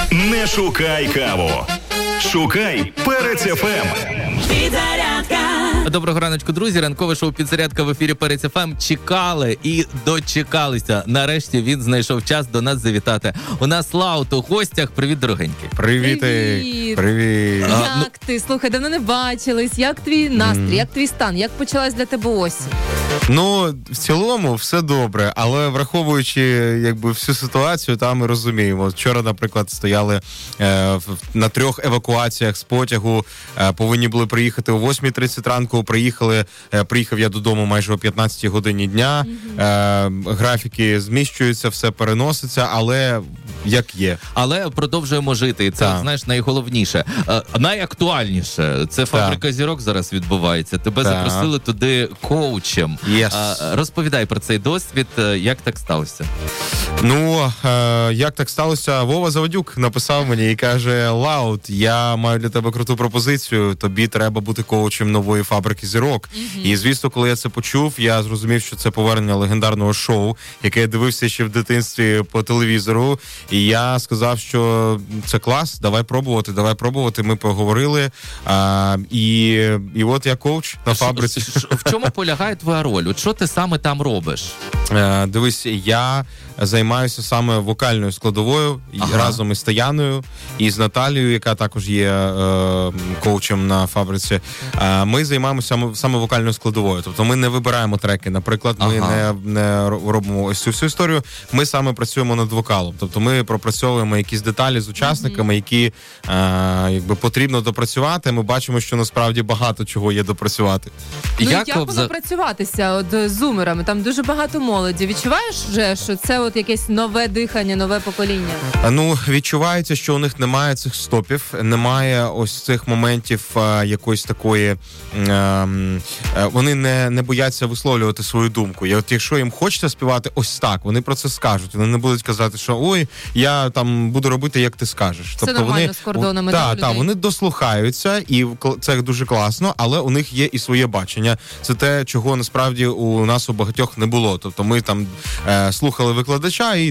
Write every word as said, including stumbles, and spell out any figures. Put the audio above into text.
Не шукай каву. Шукай Перець еф ем. Підзарядка. Доброго раночку, друзі. Ранкове шоу «Підзарядка» в ефірі Перець еф ем. Чекали і дочекалися. Нарешті він знайшов час до нас завітати. У нас Лаут у гостях. Привіт, дорогенький. Привіт. Привіт. Привіт. Як А, ну- ти? Слухай, давно не бачились. Як твій настрій, mm. як твій стан? Як почалась для тебе осінь? Ну, в цілому все добре, але враховуючи якби всю ситуацію, там ми розуміємо. Вчора, наприклад, стояли е, в, на трьох евакуаціях з потягу, е, повинні були приїхати о восьмій тридцять ранку, приїхали, е, приїхав я додому майже о п'ятнадцятій годині дня, mm-hmm. е, графіки зміщуються, все переноситься, але як є. Але продовжуємо жити, і це, Так. знаєш, найголовніше. Е, найактуальніше, це «Фабрика зірок» зараз відбувається. Тебе Так. запросили туди коучем. Yes. Е, розповідай про цей досвід, е, як так сталося? Ну, е, як так сталося, Вова Заводюк написав мені і каже: Лаут, я маю для тебе круту пропозицію, тобі треба бути коучем нової «Фабрики зірок». Mm-hmm. І, звісно, коли я це почув, я зрозумів, що це повернення легендарного шоу, яке я дивився ще в дитинстві по телевізору. І я сказав, що це клас, давай пробувати, давай пробувати. Ми поговорили, а, і, і от я коуч на «Фабриці». Ш- ш- В чому полягає твоя роль? От що ти саме там робиш? Е, Дивись, я займаюся саме вокальною складовою, Ага. разом із Таяною і з Наталією, яка також є е, коучем на «Фабриці». Е, ми займаємося саме, саме вокальною складовою. Тобто ми не вибираємо треки, наприклад, ми Ага. не, не робимо ось цю всю історію. Ми саме працюємо над вокалом. Тобто ми пропрацьовуємо якісь деталі з учасниками, mm-hmm. які е, якби потрібно допрацювати. Ми бачимо, що насправді багато чого є допрацювати. Ну, як, вза- воно працюватися от, з зумерами? Там дуже багато молоді. Відчуваєш вже, що це от якесь нове дихання, нове покоління? Ну, відчувається, що у них немає цих стопів, немає ось цих моментів а, якоїсь такої... А, а, вони не, не бояться висловлювати свою думку. І от якщо їм хочеться співати ось так, вони про це скажуть. Вони не будуть казати, що ой, я там буду робити, як ти скажеш. Все нормально вони, з кордонами, да, Так, у так, людей? вони дослухаються, і це дуже класно, але у них є і своє бачення. Це те, чого насправді у нас у багатьох не було. Тобто ми там е, слухали викладача і